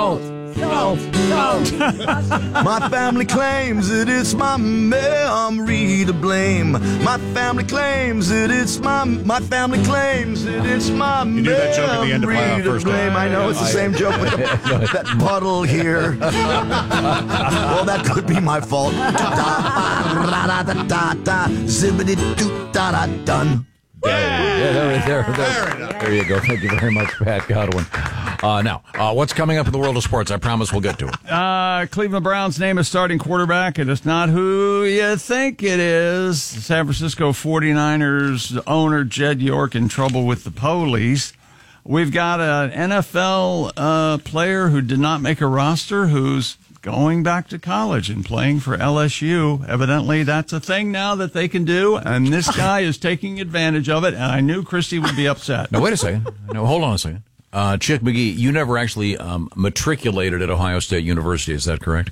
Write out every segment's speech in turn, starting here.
Salt. My family claims that it's my memory to blame. My family claims that it's my family claims that it's my You do that joke at the end of memory to first blame. half. I know it's the same joke with that puddle here. Well, that could be my fault. Zibbity-doo-da-da-done. There you go. Thank you very much, Pat Godwin. Now, what's coming up in the world of sports? I promise we'll get to it. Cleveland Browns name a starting quarterback, and it's not who you think it is. San Francisco 49ers owner Jed York in trouble with the police. We've got an NFL player who did not make a roster who's going back to college and playing for LSU. Evidently, that's a thing now that they can do, and this guy is taking advantage of it, and I knew Christy would be upset. Now, wait a second. No, hold on a second. Chick McGee, you never actually matriculated at Ohio State University, is that correct?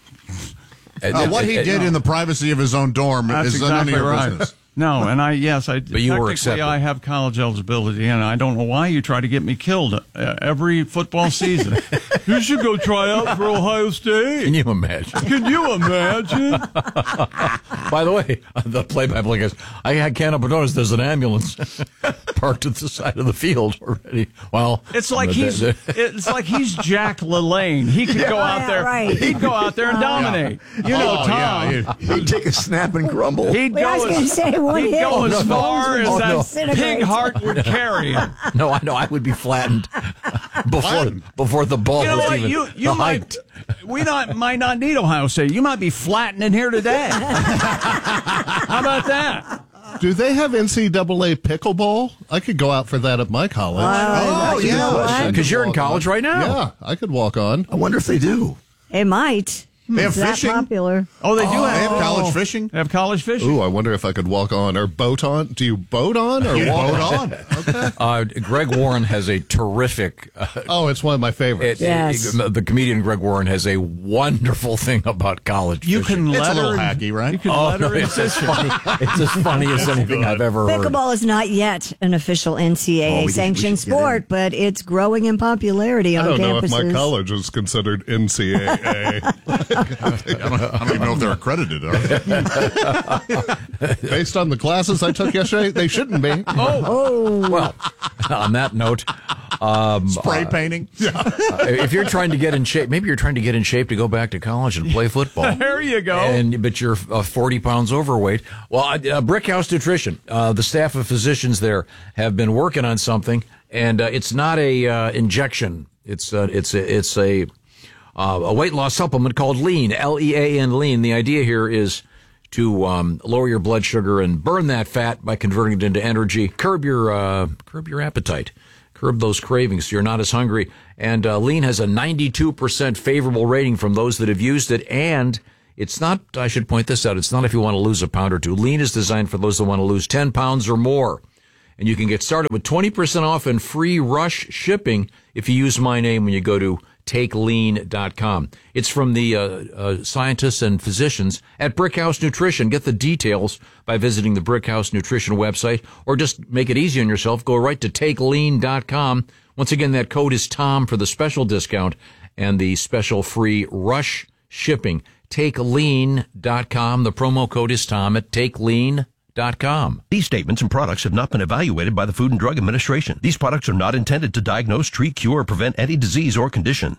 What he did in the privacy of his own dorm is none of your business. No, and I But you were accepted. I have college eligibility, and I don't know why you try to get me killed every football season. You should go try out for Ohio State. Can you imagine? Can you imagine? By the way, the play-by-play guys, I can't help but notice there's an ambulance parked at the side of the field already. Well, it's like he's Jack LaLanne. He could go out there. Right. He'd go out there and dominate. You know, Tom. He'd take a snap and grumble. He'd I was going to say one He'd hit. go as far as that Disintegrate. pig heart would carry him. No, I know. I would be flattened before the ball You know was what? even You might. Might not need Ohio State. You might be flattening here today. How about that? Do they have NCAA pickleball? I could go out for that at my college. Because you're in college right now. Yeah, I could walk on. I wonder if they do. It might. They have It's that fishing. popular. Oh, they do They have have college fishing. They have college fishing. Ooh, I wonder if I could walk on or boat on. Do you boat on or walk on? Greg Warren has a terrific. Oh, it's one of my favorites. Yes. The comedian Greg Warren has a wonderful thing about college. You fishing. can It's let a little her. hacky, right? You can Oh, let no, her in it's as fishing. funny. It's as funny as anything I've ever heard. Pickleball is not yet an official NCAA sanctioned sport, but it's growing in popularity on I don't know if campuses. my college is considered NCAA. I don't even know if they're accredited. Are they? Based on the classes I took yesterday, they shouldn't be. Well, on that note, Spray painting. if you're trying to get in shape, maybe you're trying to get in shape to go back to college and play football. There you go. But you're 40 pounds overweight. Well, Brickhouse Nutrition, the staff of physicians there have been working on something, and it's not a injection. It's a weight loss supplement called Lean, Lean, Lean. The idea here is to lower your blood sugar and burn that fat by converting it into energy. Curb your appetite. Curb those cravings so you're not as hungry. And Lean has a 92% favorable rating from those that have used it. And it's not, I should point this out, it's not if you want to lose a pound or two. Lean is designed for those that want to lose 10 pounds or more. And you can get started with 20% off and free rush shipping if you use my name when you go to TakeLean.com. It's from the scientists and physicians at Brickhouse Nutrition. Get the details by visiting the Brickhouse Nutrition website, or just make it easy on yourself. Go right to TakeLean.com. Once again, that code is TOM for the special discount and the special free rush shipping. TakeLean.com. The promo code is TOM at TakeLean.com. These statements and products have not been evaluated by the Food and Drug Administration. These products are not intended to diagnose, treat, cure, or prevent any disease or condition.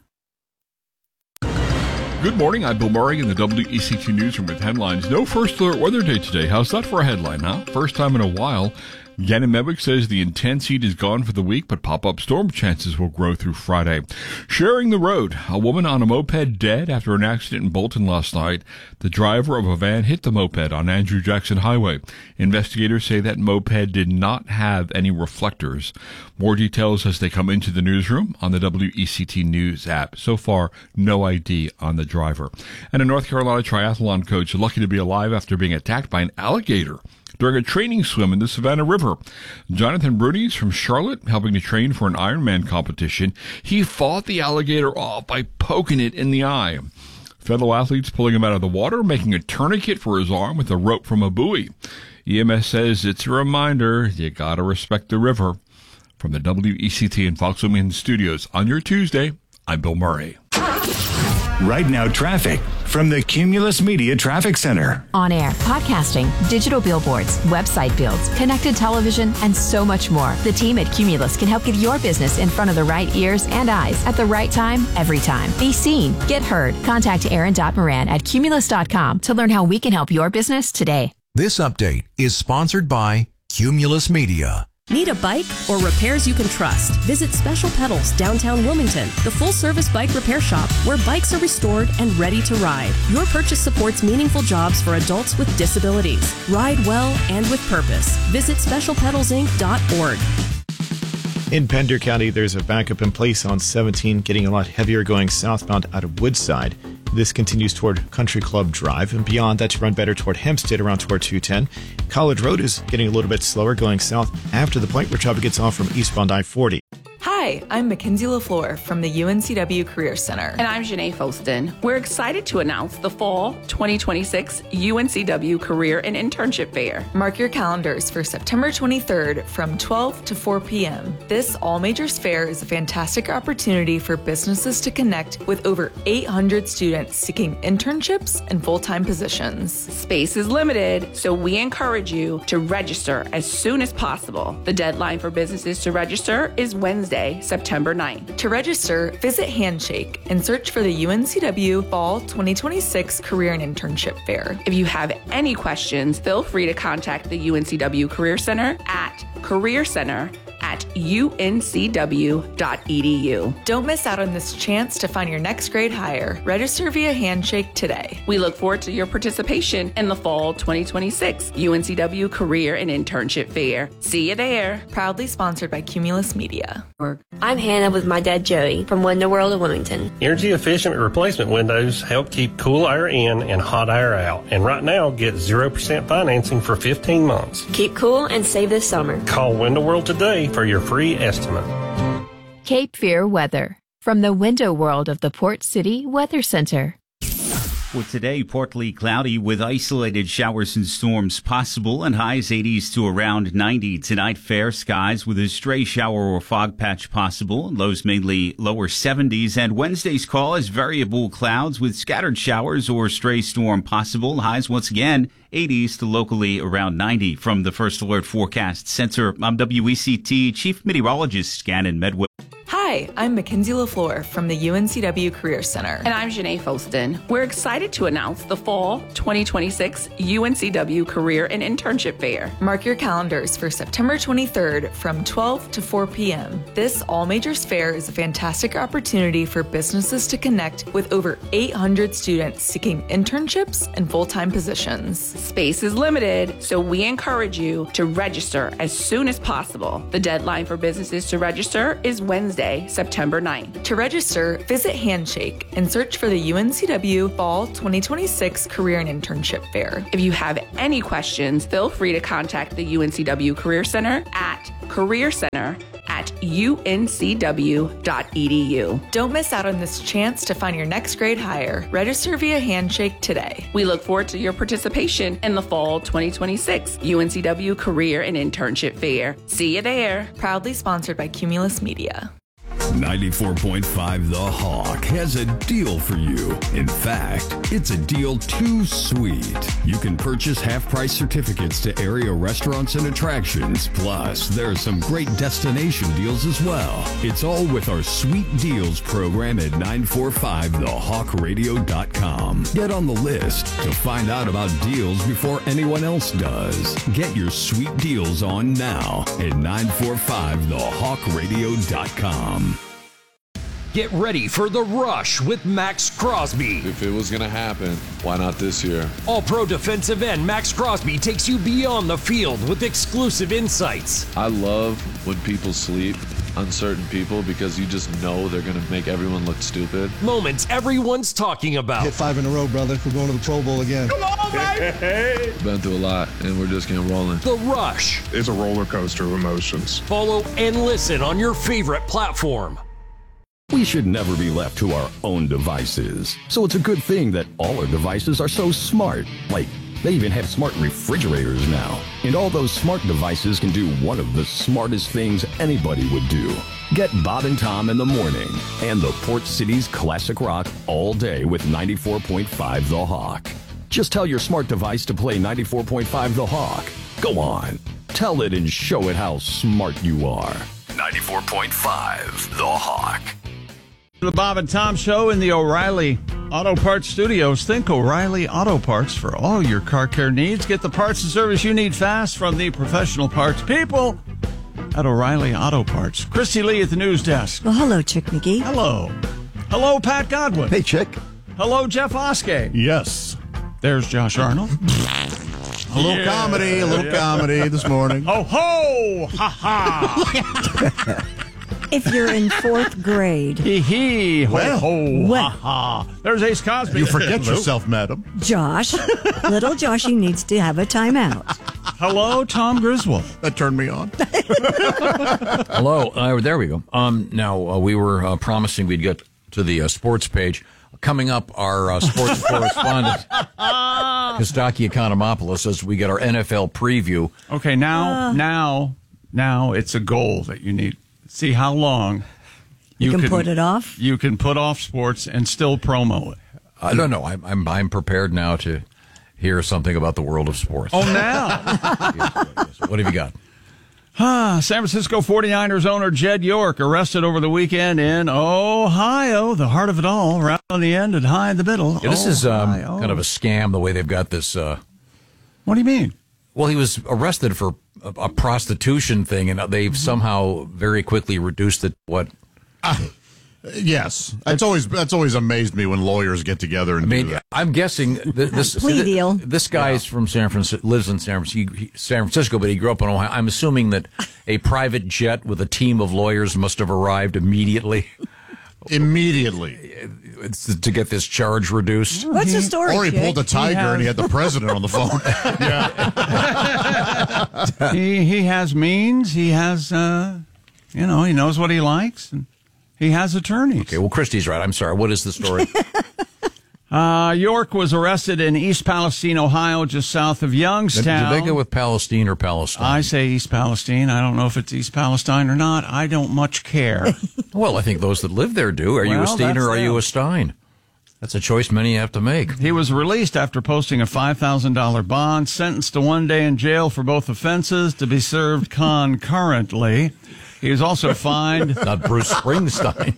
Good morning, I'm Bill Murray in the WECT Newsroom with headlines. No first alert weather day today. How's that for a headline, huh? First time in a while. Gannon Mebick says the intense heat is gone for the week, but pop-up storm chances will grow through Friday. Sharing the road. A woman on a moped dead after an accident in Bolton last night. The driver of a van hit the moped on Andrew Jackson Highway. Investigators say that moped did not have any reflectors. More details as they come into the newsroom on the WECT News app. So far, no ID on the driver. And a North Carolina triathlon coach lucky to be alive after being attacked by an alligator during a training swim in the Savannah River. Jonathan Bruni is from Charlotte, helping to train for an Ironman competition. He fought the alligator off by poking it in the eye. Fellow athletes pulling him out of the water, making a tourniquet for his arm with a rope from a buoy. EMS says it's a reminder you gotta respect the river. From the WECT and Fox Women Studios on your Tuesday, I'm Bill Murray. Right Now Traffic from the Cumulus Media Traffic Center. On air, podcasting, digital billboards, website builds, connected television, and so much more. The team at Cumulus can help get your business in front of the right ears and eyes at the right time, every time. Be seen, get heard. Contact Aaron.Moran at Cumulus.com to learn how we can help your business today. This update is sponsored by Cumulus Media. Need a bike or repairs you can trust? Visit Special Pedals, downtown Wilmington, the full-service bike repair shop where bikes are restored and ready to ride. Your purchase supports meaningful jobs for adults with disabilities. Ride well and with purpose. Visit specialpedalsinc.org. In Pender County, there's a backup in place on 17, getting a lot heavier going southbound out of Woodside. This continues toward Country Club Drive, and beyond that to run better toward Hempstead around toward 210. College Road is getting a little bit slower going south after the point where traffic gets off from eastbound I-40. Hi, I'm Mackenzie LaFleur from the UNCW Career Center. And I'm Janae Folston. We're excited to announce the Fall 2026 UNCW Career and Internship Fair. Mark your calendars for September 23rd from 12 to 4 p.m. This all-majors fair is a fantastic opportunity for businesses to connect with over 800 students seeking internships and full-time positions. Space is limited, so we encourage you to register as soon as possible. The deadline for businesses to register is Wednesday, September 9th. To register, visit Handshake and search for the UNCW Fall 2026 Career and Internship Fair. If you have any questions, feel free to contact the UNCW Career Center at careercenter@uncw.edu. Don't miss out on this chance to find your next grade hire. Register via Handshake today. We look forward to your participation in the Fall 2026 UNCW Career and Internship Fair. See you there. Proudly sponsored by Cumulus Media. I'm Hannah with my dad Joey from Window World of Wilmington. Energy efficient replacement windows help keep cool air in and hot air out. And right now, get 0% financing for 15 months. Keep cool and save this summer. Call Window World today for your free estimate. Cape Fear weather from the Window World of the Port City Weather Center. For today, partly cloudy with isolated showers and storms possible and highs 80s to around 90. Tonight, fair skies with a stray shower or fog patch possible. Lows mainly lower 70s. And Wednesday's call is variable clouds with scattered showers or stray storm possible. Highs once again 80s to locally around 90. From the First Alert Forecast Center, I'm WECT Chief Meteorologist Scannon Medway. Hi, I'm Mackenzie LaFleur from the UNCW Career Center. And I'm Janae Folston. We're excited to announce the Fall 2026 UNCW Career and Internship Fair. Mark your calendars for September 23rd from 12 to 4 p.m. This all-majors fair is a fantastic opportunity for businesses to connect with over 800 students seeking internships and full-time positions. Space is limited, so we encourage you to register as soon as possible. The deadline for businesses to register is Wednesday, September 9th. To register, visit Handshake and search for the UNCW Fall 2026 Career and Internship Fair. If you have any questions, feel free to contact the UNCW Career Center at careercenter@uncw.edu. Don't miss out on this chance to find your next grade hire. Register via Handshake today. We look forward to your participation in the Fall 2026 UNCW Career and Internship Fair. See you there. Proudly sponsored by Cumulus Media. 94.5 The Hawk has a deal for you. In fact, it's a deal too sweet. You can purchase half-price certificates to area restaurants and attractions. Plus, there are some great destination deals as well. It's all with our Sweet Deals program at 945thehawkradio.com. Get on the list to find out about deals before anyone else does. Get your sweet deals on now at 945thehawkradio.com. Get ready for The Rush with Max Crosby. If it was going to happen, why not this year? All-Pro defensive end Max Crosby takes you beyond the field with exclusive insights. I love when people sleep on certain people because you just know they're going to make everyone look stupid. Moments everyone's talking about. Hit 5 in a row, brother. We're going to the Pro Bowl again. Come on, baby! Been through a lot, and we're just getting rolling. The Rush. It's a roller coaster of emotions. Follow and listen on your favorite platform. We should never be left to our own devices. So it's a good thing that all our devices are so smart. Like, they even have smart refrigerators now. And all those smart devices can do one of the smartest things anybody would do. Get Bob and Tom in the morning and the Port City's classic rock all day with 94.5 The Hawk. Just tell your smart device to play 94.5 The Hawk. Go on. Tell it and show it how smart you are. 94.5 The Hawk. The Bob and Tom Show in the O'Reilly Auto Parts Studios. Think O'Reilly Auto Parts for all your car care needs. Get the parts and service you need fast from the professional parts people at O'Reilly Auto Parts. Christy Lee at the news desk. Well, hello, Chick McGee. Hello. Hello, Pat Godwin. Hey, Chick. Hello, Jeff Oskey. Yes. There's Josh Arnold. A little comedy this morning. Ho, ho! Ha, ha! If you're in fourth grade. Hee, well, ho, ha, ha. There's Ace Cosby. You forget yourself, madam. Josh. Little Joshy needs to have a timeout. Hello, Tom Griswold. That turned me on. Hello. There we go. Now, we were promising we'd get to the sports page. Coming up, our sports correspondent, Kostaki Economopoulos, as we get our NFL preview. Okay, now it's a goal that you need. See how long you can put it off. You can put off sports and still promo it. I don't know. I'm prepared now to hear something about the world of sports. Oh, now. Yes. What have you got? San Francisco 49ers owner Jed York arrested over the weekend in Ohio, the heart of it all, right on the end and high in the middle. Yeah, this is kind of a scam, the way they've got this. What do you mean? Well, he was arrested for a prostitution thing, and they've somehow very quickly reduced it to what? Yes. That's always amazed me when lawyers get together and do that. I'm guessing this plea deal. This guy's from San Francisco, lives in San Francisco, but he grew up in Ohio. I'm assuming that a private jet with a team of lawyers must have arrived immediately. To get this charge reduced. What's the story? Or he pulled a tiger and he had the president on the phone. Yeah. he has means. He has, he knows what he likes. And he has attorneys. Okay, well, Christy's right. I'm sorry. What is the story? York was arrested in East Palestine, Ohio, just south of Youngstown. Did they go with Palestine or Palestine? I say East Palestine. I don't know if it's East Palestine or not. I don't much care. Well, I think those that live there do. Are you a Steen or are you a Stein? That's a choice many have to make. He was released after posting a $5,000 bond, sentenced to 1 day in jail for both offenses to be served concurrently. He was also fined not Bruce Springsteen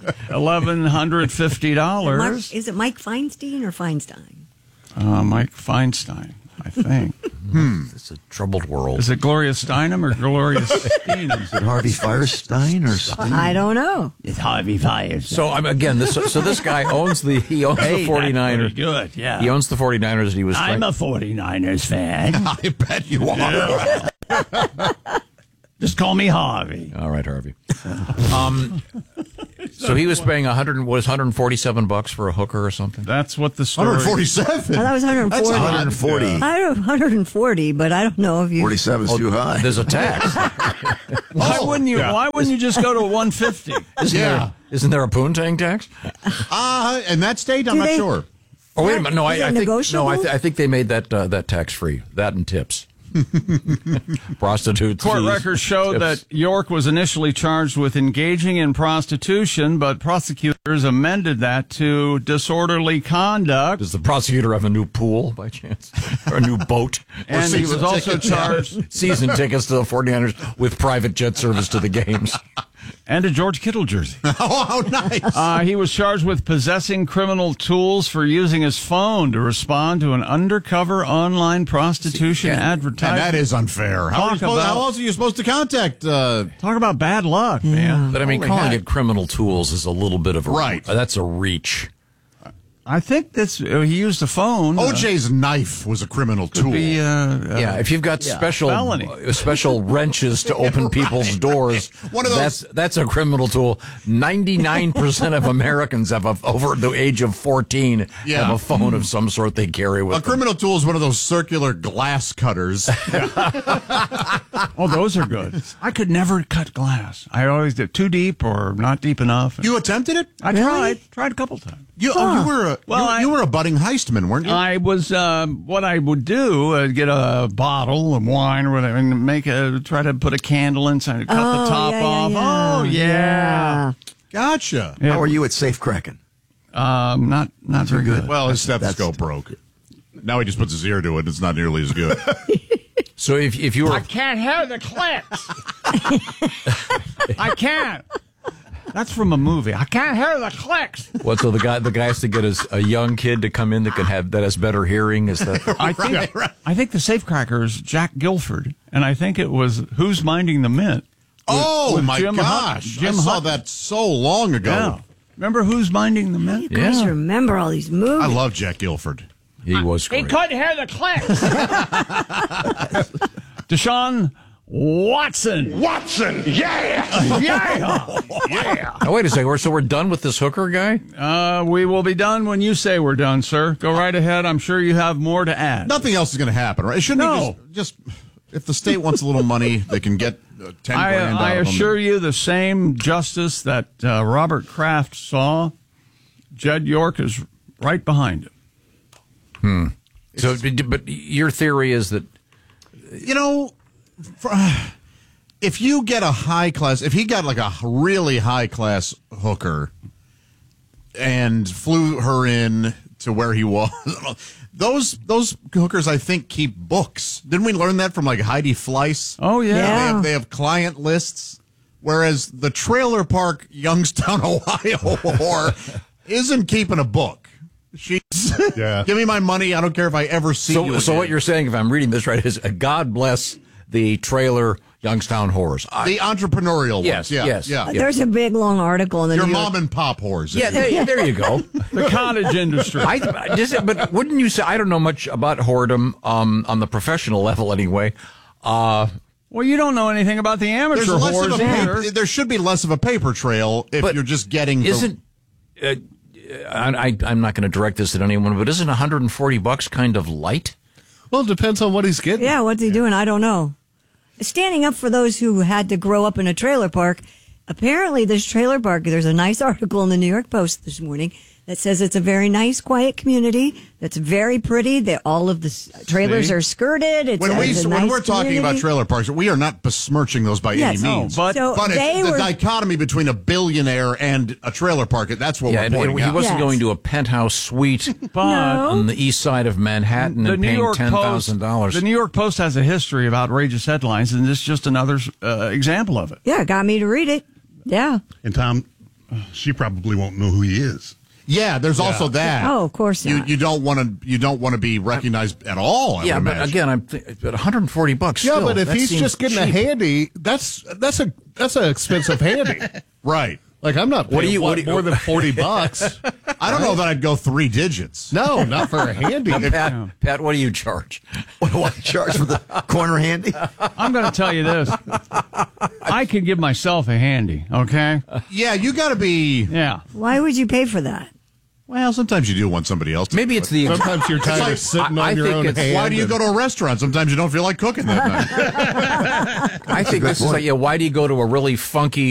$1,150. Is it Mike Feinstein or Feinstein? Mike Feinstein, I think. It's a troubled world. Is it Gloria Steinem or Gloria Steinem? Is it Harvey Firestein or something? I don't know. It's Harvey Firestein. So again, this guy owns the 49ers. That's good, yeah. He owns the 49ers. And he was. I'm a 49ers fan. I bet you are. Just call me Harvey. All right, Harvey. So he was paying $147 for a hooker or something. That's what the story. 147. That was 140. That's 140. I have 140, but I don't know if you. 47 is too high. There's a tax. Why wouldn't you? Yeah. Why wouldn't you just go to 150? Isn't there a poontang tax? In that state, I'm not sure. Oh wait a minute. No, I think they made that tax free. That and tips. Prostitutes. Court records showed that York was initially charged with engaging in prostitution, but prosecutors amended that to disorderly conduct. Does the prosecutor have a new pool by chance? Or a new boat? And he was also charged season tickets to the 49ers with private jet service to the games. And a George Kittle jersey. Oh, nice. He was charged with possessing criminal tools for using his phone to respond to an undercover online prostitution advertisement. And that is unfair. How else are you supposed to contact? Talk about bad luck, man. But I mean, calling it criminal tools is a little bit of a... Right. That's a reach. I think that's he used a phone. OJ's knife was a criminal tool. If you've got special wrenches to open people's doors, one of those. That's a criminal tool. 99% of Americans over the age of 14 have a phone of some sort they carry with them. A criminal tool is one of those circular glass cutters. Oh, those are good. I could never cut glass. I always did too deep or not deep enough. You attempted it? I tried a couple times. You were you were a budding heistman, weren't you? I was. What I would do, get a bottle of wine or whatever, and try to put a candle inside, cut the top off. Yeah. Oh yeah. Gotcha. How are you at safe cracking? Not very good. Well, his stethoscope broke. Now he just puts his ear to it. It's not nearly as good. So if you were, I can't hear the clicks. I can't. That's from a movie. I can't hear the clicks. What? So the guy has to get a young kid to come in that has better hearing. Is that? I think the safecracker is Jack Guilford, and I think it was Who's Minding the Mint. Oh my Jim gosh! Jim I saw Hutton. that so long ago. Yeah. Remember Who's Minding the Mint? You guys remember all these movies. I love Jack Guilford. He was great. He couldn't hear the clicks. Deshaun Watson. Watson, yeah! Yeah. Now, wait a second. So we're done with this hooker guy? We will be done when you say we're done, sir. Go right ahead. I'm sure you have more to add. Nothing else is going to happen, right? It shouldn't be just if the state wants a little money, they can get 10 grand out I of them. assure you the same justice that Robert Kraft saw, Jed York is right behind him. So, but your theory is that, if you get a high class, if he got like a really high class hooker and flew her in to where he was, those hookers, I think, keep books. Didn't we learn that from like Heidi Fleiss? Oh yeah. They have client lists, whereas the trailer park Youngstown, Ohio whore isn't keeping a book. She's give me my money. I don't care if I ever see you again. So what you're saying, if I'm reading this right, is God bless the trailer Youngstown whores. The entrepreneurial ones. Yes. There's a big, long article in the Your New York. mom and pop whores. Yeah, there you go. The cottage industry. But wouldn't you say, I don't know much about whoredom on the professional level anyway. Well, you don't know anything about the amateur whores either. There should be less of a paper trail if you're just getting... I'm not going to direct this at anyone, but isn't $140 kind of light? Well, it depends on what he's getting. Yeah, what's he doing? I don't know. Standing up for those who had to grow up in a trailer park. Apparently, this trailer park, there's a nice article in the New York Post this morning that says it's a very nice, quiet community that's very pretty. That all of the trailers are skirted. When we're talking about trailer parks, we are not besmirching those by any means. But the dichotomy between a billionaire and a trailer park, that's what we're pointing out. He wasn't going to a penthouse suite on the east side of Manhattan and paying $10,000. The New York Post has a history of outrageous headlines, and this is just another example of it. Yeah, it got me to read it. Yeah. And Tom, she probably won't know who he is. Yeah, there's also that. Oh, of course not. You don't want to be recognized at all. Yeah, but again, at $140. Yeah, but if he's just getting cheap. a handy, that's an expensive handy, right? Like I'm not paying more than $40. I don't know that I'd go 3 digits. No, not for a handy. Now, Pat, what do you charge? What do I charge for the corner handy? I'm going to tell you this. I could give myself a handy, okay? Yeah, you got to be... Yeah. Why would you pay for that? Well, sometimes you do want somebody else to Maybe it's the... Sometimes you're tired of sitting on your own hand. Why do you go to a restaurant? Sometimes you don't feel like cooking that night. I think this is like, why do you go to a really funky